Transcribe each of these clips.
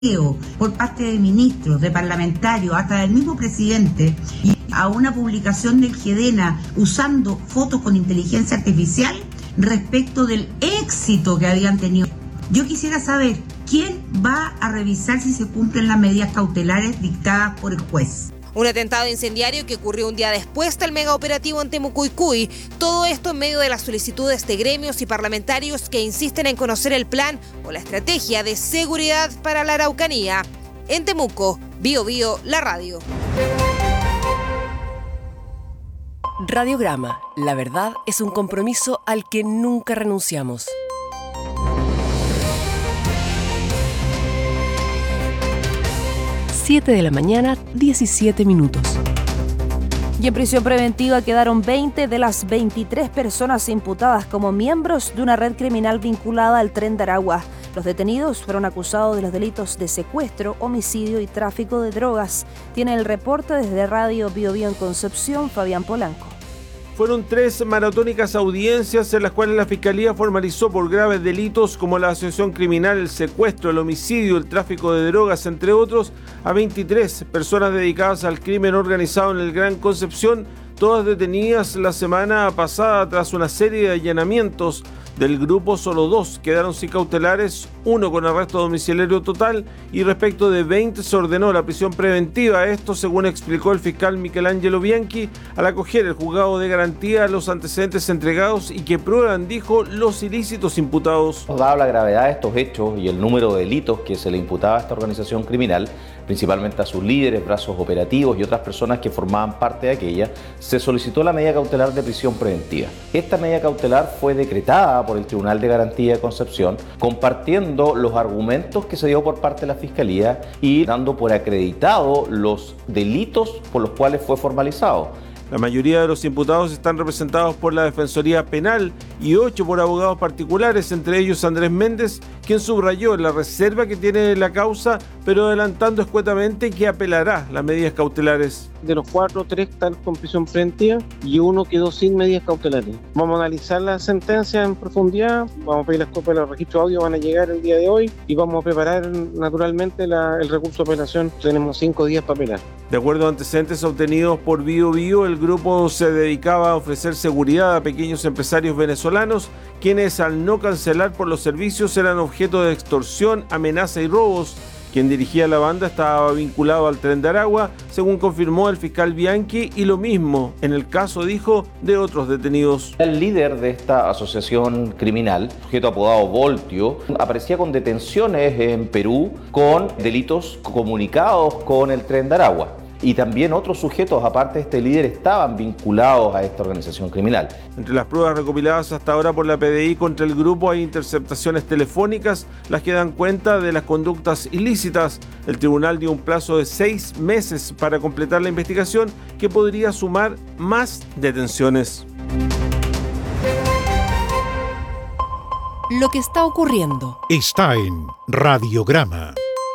por parte de ministros, de parlamentarios, hasta del mismo presidente, y a una publicación del GEDENA usando fotos con inteligencia artificial respecto del éxito que habían tenido. Yo quisiera saber quién va a revisar si se cumplen las medidas cautelares dictadas por el juez. Un atentado incendiario que ocurrió un día después del megaoperativo en Temucuicui. Todo esto en medio de las solicitudes de gremios y parlamentarios que insisten en conocer el plan o la estrategia de seguridad para la Araucanía. En Temuco, Bío Bío, la radio. Radiograma. La verdad es un compromiso al que nunca renunciamos. 7 de la mañana, 17 minutos. Y en prisión preventiva quedaron 20 de las 23 personas imputadas como miembros de una red criminal vinculada al Tren de Aragua. Los detenidos fueron acusados de los delitos de secuestro, homicidio y tráfico de drogas. Tiene el reporte desde Radio Bío Bío en Concepción, Fabián Polanco. Fueron 3 maratónicas audiencias en las cuales la Fiscalía formalizó por graves delitos como la asociación criminal, el secuestro, el homicidio, el tráfico de drogas, entre otros, a 23 personas dedicadas al crimen organizado en el Gran Concepción, todas detenidas la semana pasada tras una serie de allanamientos. Del grupo, solo 2 quedaron sin cautelares, 1 con arresto domiciliario total, y respecto de 20 se ordenó la prisión preventiva. Esto, según explicó el fiscal Michelangelo Bianchi, al acoger el juzgado de garantía los antecedentes entregados y que prueban, dijo, los ilícitos imputados. Dada la gravedad de estos hechos y el número de delitos que se le imputaba a esta organización criminal, principalmente a sus líderes, brazos operativos y otras personas que formaban parte de aquella, se solicitó la medida cautelar de prisión preventiva. Esta medida cautelar fue decretada por el Tribunal de Garantía de Concepción, compartiendo los argumentos que se dio por parte de la Fiscalía y dando por acreditado los delitos por los cuales fue formalizado. La mayoría de los imputados están representados por la Defensoría Penal y 8 por abogados particulares, entre ellos Andrés Méndez, quien subrayó la reserva que tiene la causa, pero adelantando escuetamente que apelará las medidas cautelares. De los 4, 3 están con prisión preventiva y 1 quedó sin medidas cautelares. Vamos a analizar la sentencia en profundidad, vamos a pedir las copias de los registros audio, van a llegar el día de hoy y vamos a preparar naturalmente el recurso de apelación. Tenemos 5 días para apelar. De acuerdo a antecedentes obtenidos por Bío Bío, el grupo se dedicaba a ofrecer seguridad a pequeños empresarios venezolanos, quienes al no cancelar por los servicios eran objeto de extorsión, amenaza y robos. Quien dirigía la banda estaba vinculado al Tren de Aragua, según confirmó el fiscal Bianchi, y lo mismo en el caso, dijo, de otros detenidos. El líder de esta asociación criminal, sujeto apodado Voltio, aparecía con detenciones en Perú con delitos comunicados con el Tren de Aragua. Y también otros sujetos, aparte de este líder, estaban vinculados a esta organización criminal. Entre las pruebas recopiladas hasta ahora por la PDI contra el grupo hay interceptaciones telefónicas, las que dan cuenta de las conductas ilícitas. El tribunal dio un plazo de 6 meses para completar la investigación, que podría sumar más detenciones. Lo que está ocurriendo está en Radiograma.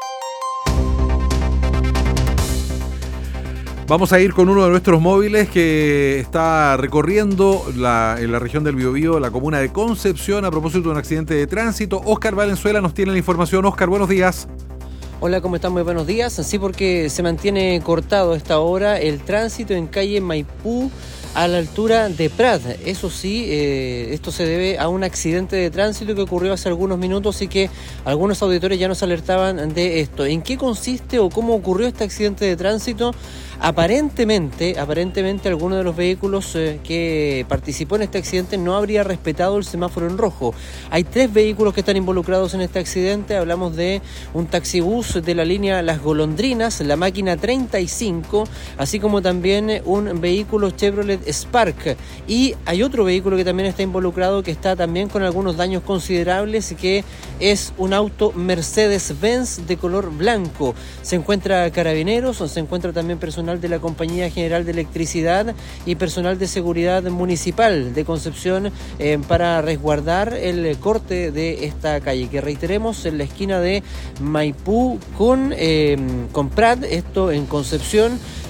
Vamos a ir con uno de nuestros móviles que está recorriendo en la región del Biobío, la comuna de Concepción, a propósito de un accidente de tránsito. Óscar Valenzuela nos tiene la información. Óscar, buenos días. Hola, ¿cómo están? Muy buenos días. Sí, porque se mantiene cortado a esta hora el tránsito en calle Maipú a la altura de Prat. Eso sí, esto se debe a un accidente de tránsito que ocurrió hace algunos minutos y que algunos auditores ya nos alertaban de esto. ¿En qué consiste o cómo ocurrió este accidente de tránsito? Aparentemente alguno de los vehículos que participó en este accidente no habría respetado el semáforo en rojo. Hay 3 vehículos que están involucrados en este accidente. Hablamos de un taxibús de la línea Las Golondrinas, la máquina 35, así como también un vehículo Chevrolet Spark. Y hay otro vehículo que también está involucrado, que está también con algunos daños considerables, que es un auto Mercedes-Benz de color blanco. Se encuentra carabineros, se encuentra también personal de la Compañía General de Electricidad y personal de seguridad municipal de Concepción para resguardar el corte de esta calle, que reiteremos en la esquina de Maipú con Prat, esto en Concepción.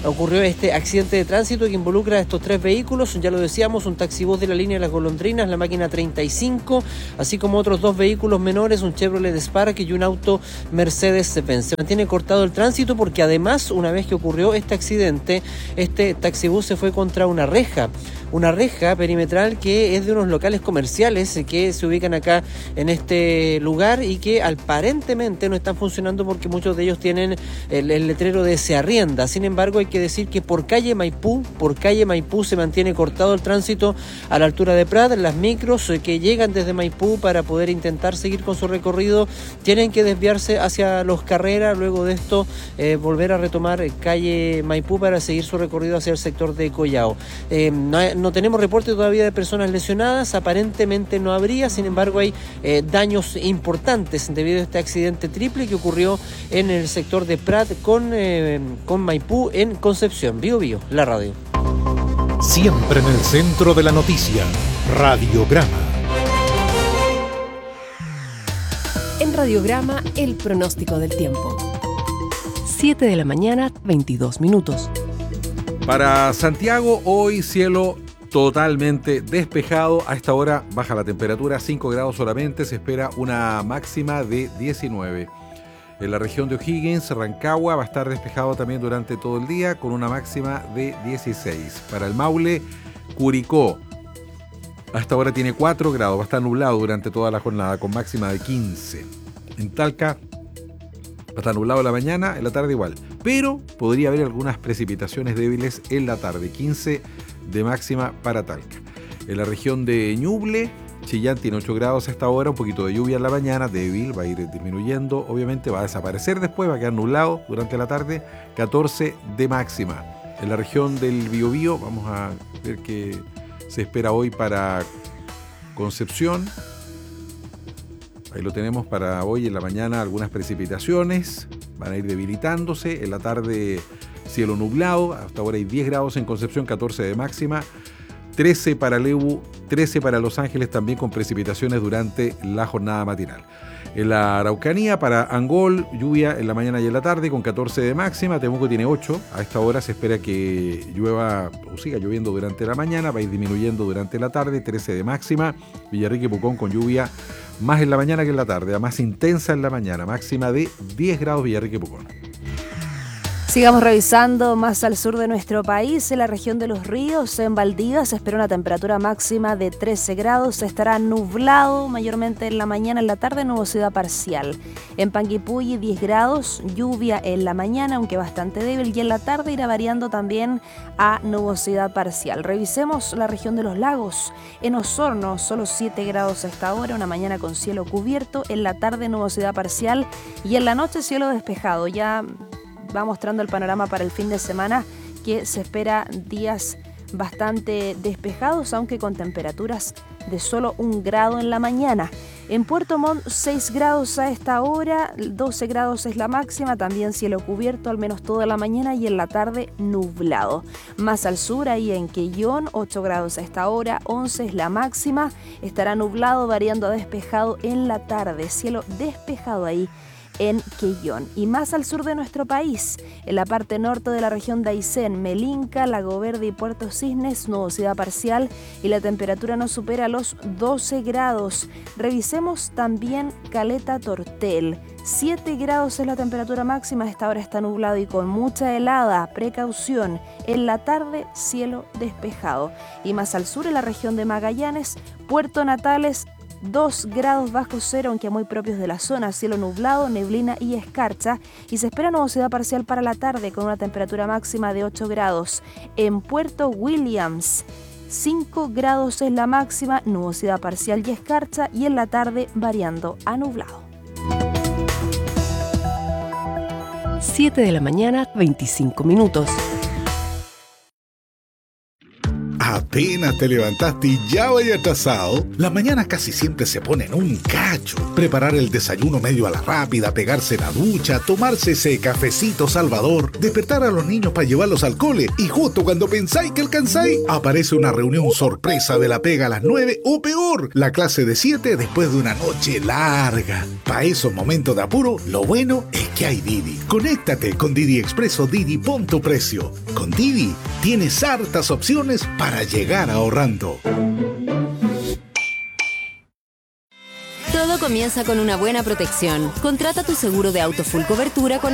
ocurrió este accidente de tránsito que involucra a estos 3 vehículos, ya lo decíamos, un taxibús de la línea de Las Golondrinas, la máquina 35, así como otros 2 vehículos menores, un Chevrolet Spark y un auto Mercedes-Benz. Se mantiene cortado el tránsito porque además, una vez que ocurrió este accidente, este taxibús se fue contra una reja perimetral que es de unos locales comerciales que se ubican acá en este lugar y que aparentemente no están funcionando porque muchos de ellos tienen el letrero de se arrienda. Sin embargo, hay que decir que por calle Maipú se mantiene cortado el tránsito a la altura de Prat. Las micros que llegan desde Maipú para poder intentar seguir con su recorrido tienen que desviarse hacia Los Carreras, luego de esto volver a retomar calle Maipú para seguir su recorrido hacia el sector de Collao. No tenemos reporte todavía de personas lesionadas, aparentemente no habría, sin embargo hay daños importantes debido a este accidente triple que ocurrió en el sector de Prat con Maipú en Concepción. Bío Bío, la radio. Siempre en el centro de la noticia, Radiograma. En Radiograma, el pronóstico del tiempo. 7 de la mañana, 22 minutos. Para Santiago, hoy cielo totalmente despejado. A esta hora baja la temperatura, 5 grados solamente. Se espera una máxima de 19. En la región de O'Higgins, Rancagua, va a estar despejado también durante todo el día con una máxima de 16. Para el Maule, Curicó, a esta hora tiene 4 grados. Va a estar nublado durante toda la jornada con máxima de 15. En Talca, va a estar nublado en la mañana, en la tarde igual. Pero podría haber algunas precipitaciones débiles en la tarde, 15 de máxima para Talca. En la región de Ñuble, Chillán tiene 8 grados a esta hora, un poquito de lluvia en la mañana, débil, va a ir disminuyendo, obviamente va a desaparecer después, va a quedar nublado durante la tarde, 14 de máxima. En la región del Biobío, vamos a ver qué se espera hoy para Concepción. Ahí lo tenemos para hoy en la mañana, algunas precipitaciones, van a ir debilitándose. En la tarde, cielo nublado, hasta ahora hay 10 grados en Concepción, 14 de máxima, 13 para Lebu, 13 para Los Ángeles, también con precipitaciones durante la jornada matinal. En la Araucanía, para Angol, lluvia en la mañana y en la tarde, con 14 de máxima. Temuco tiene 8, a esta hora se espera que llueva o siga lloviendo durante la mañana, va a ir disminuyendo durante la tarde, 13 de máxima. Villarrica y Pucón con lluvia más en la mañana que en la tarde, más intensa en la mañana, máxima de 10 grados Villarrica y Pucón. Sigamos revisando más al sur de nuestro país, en la región de Los Ríos, en Valdivia, se espera una temperatura máxima de 13 grados, estará nublado mayormente en la mañana, en la tarde nubosidad parcial. En Panguipulli 10 grados, lluvia en la mañana, aunque bastante débil, y en la tarde irá variando también a nubosidad parcial. Revisemos la región de Los Lagos, en Osorno solo 7 grados a esta hora, una mañana con cielo cubierto, en la tarde nubosidad parcial y en la noche cielo despejado. Ya va mostrando el panorama para el fin de semana, que se espera días bastante despejados, aunque con temperaturas de solo 1 grado en la mañana. En Puerto Montt 6 grados a esta hora, 12 grados es la máxima, también cielo cubierto al menos toda la mañana y en la tarde nublado. Más al sur, ahí en Quellón, 8 grados a esta hora, 11 es la máxima, estará nublado variando a despejado en la tarde, cielo despejado ahí en Quellón. Y más al sur de nuestro país, en la parte norte de la región de Aysén, Melinca, Lago Verde y Puerto Cisnes, nubosidad parcial y la temperatura no supera los 12 grados. Revisemos también Caleta Tortel. 7 grados es la temperatura máxima, a esta hora está nublado y con mucha helada, precaución. En la tarde, cielo despejado. Y más al sur, en la región de Magallanes, Puerto Natales, 2 grados bajo cero, aunque muy propios de la zona, cielo nublado, neblina y escarcha, y se espera nubosidad parcial para la tarde con una temperatura máxima de 8 grados. En Puerto Williams, 5 grados es la máxima, nubosidad parcial y escarcha, y en la tarde variando a nublado. 7 de la mañana, 25 minutos. Apenas te levantaste y ya vaya atrasado. Las mañanas casi siempre se ponen un cacho. Preparar el desayuno medio a la rápida, pegarse la ducha, tomarse ese cafecito salvador, despertar a los niños para llevarlos al cole y justo cuando pensáis que alcanzáis, aparece una reunión sorpresa de la pega a las 9 o peor, la clase de 7 después de una noche larga. Para esos momentos de apuro, lo bueno es que hay Didi. Conéctate con Didi Expreso Didi, pon tu precio. Con Didi tienes hartas opciones para llegar ahorrando. Todo comienza con una buena protección. Contrata tu seguro de auto full cobertura con